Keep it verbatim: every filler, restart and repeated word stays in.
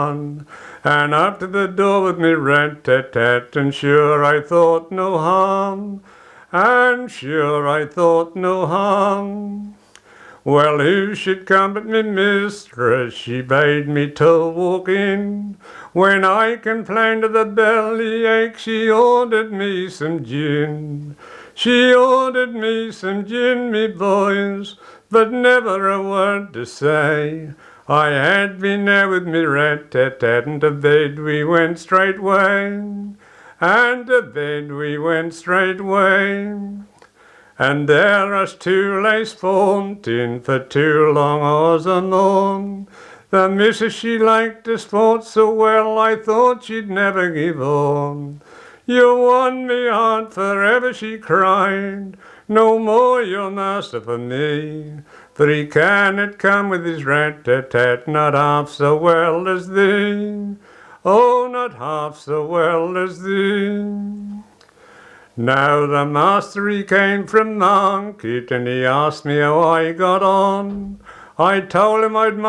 And up to the door with me rat-tat-tat, and sure I thought no harm, and sure I thought no harm. Well, who should come but me mistress? She bade me to walk in. When I complained of the belly ache, she ordered me some gin. She ordered me some gin, me boys, but never a word to say. I had been there with me rat-tat-tat, and to bed we went straightway, and to bed we went straightway. And there us two lay sporting for two long hours a morn. The missus she liked the sport so well, I thought she'd never give on. You won me heart forever, she cried, no more your master for me. For he cannot come with his rat-tat-tat, not half so well as thee. Oh, not half so well as thee. Now the master he came from market, and he asked me how I got on. I told him I'd